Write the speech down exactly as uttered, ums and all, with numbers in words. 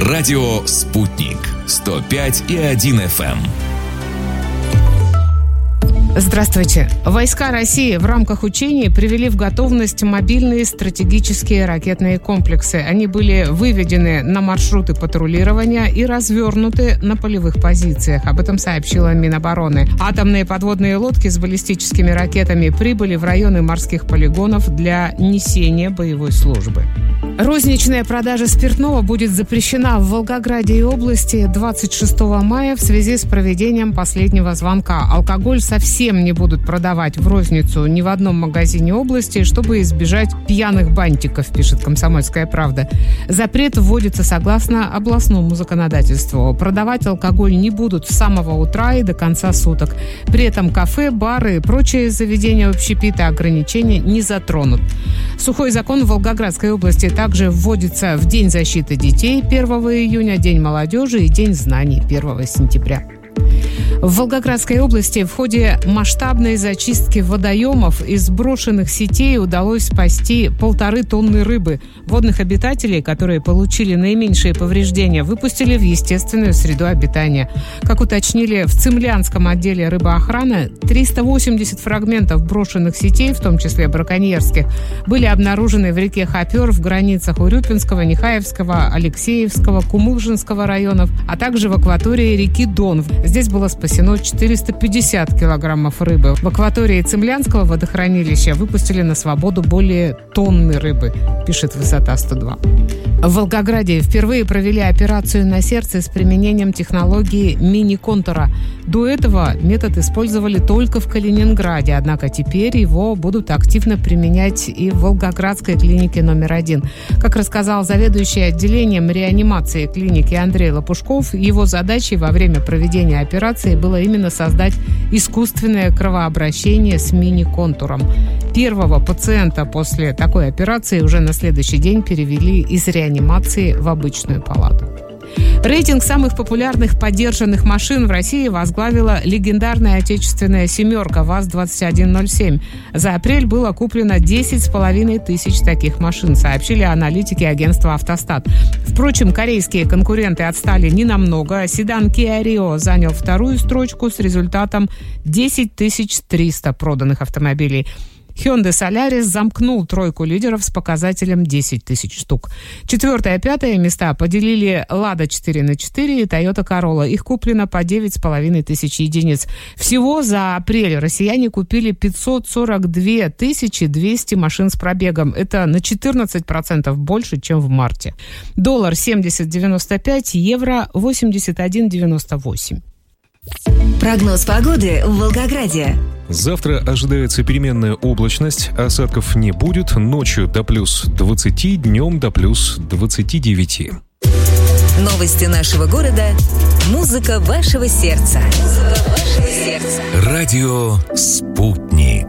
Радио «Спутник» сто пять и один эф эм. Здравствуйте. Войска России в рамках учений привели в готовность мобильные стратегические ракетные комплексы. Они были выведены на маршруты патрулирования и развернуты на полевых позициях. Об этом сообщила Минобороны. Атомные подводные лодки с баллистическими ракетами прибыли в районы морских полигонов для несения боевой службы. Розничная продажа спиртного будет запрещена в Волгограде и области двадцать шестого мая в связи с проведением последнего звонка. Алкоголь совсем не будут продавать в розницу ни в одном магазине области, чтобы избежать пьяных бантиков, пишет «Комсомольская правда». Запрет вводится согласно областному законодательству. Продавать алкоголь не будут с самого утра и до конца суток. При этом кафе, бары и прочие заведения общепита ограничения не затронут. Сухой закон в Волгоградской области также вводится в День защиты детей первого июня, День молодежи и День знаний первого сентября. В Волгоградской области в ходе масштабной зачистки водоемов из сброшенных сетей удалось спасти полторы тонны рыбы. Водных обитателей, которые получили наименьшие повреждения, выпустили в естественную среду обитания. Как уточнили в Цимлянском отделе рыбоохраны, триста восемьдесят фрагментов брошенных сетей, в том числе браконьерских, были обнаружены в реке Хопер в границах Урюпинского, Нехаевского, Алексеевского, Кумылжинского районов, а также в акватории реки Дон. Здесь было спасено четыреста пятьдесят килограммов рыбы. В акватории Цимлянского водохранилища выпустили на свободу более тонны рыбы, пишет «Высота сто два». В Волгограде впервые провели операцию на сердце с применением технологии мини-контура. До этого метод использовали только в Калининграде, однако теперь его будут активно применять и в Волгоградской клинике номер один. Как рассказал заведующий отделением реанимации клиники Андрей Лопушков, его задачей во время проведения операции было именно создать искусственное кровообращение с мини-контуром. Первого пациента после такой операции уже на следующий день перевели из реанимации в обычную палату. Рейтинг самых популярных подержанных машин в России возглавила легендарная отечественная «семерка» ВАЗ двадцать один ноль семь. За апрель было куплено десять с половиной тысяч таких машин, сообщили аналитики агентства «Автостат». Впрочем, корейские конкуренты отстали ненамного. Седан Kia Rio занял вторую строчку с результатом десять тысяч триста проданных автомобилей. Hyundai Solaris замкнул тройку лидеров с показателем десять тысяч штук. Четвертое и пятое места поделили Lada четыре на четыре и Toyota Corolla. Их куплено по девять с половиной тысяч единиц. Всего за апрель россияне купили пятьсот сорок две тысячи двести машин с пробегом. Это на четырнадцать процентов больше, чем в марте. Доллар семьдесят девяносто пять, евро восемьдесят один девяносто восемь. Прогноз погоды в Волгограде. Завтра ожидается переменная облачность, осадков не будет, ночью до плюс двадцати, днем до плюс двадцати девяти. Новости нашего города, музыка вашего сердца. Музыка вашего сердца. Радио «Спутник».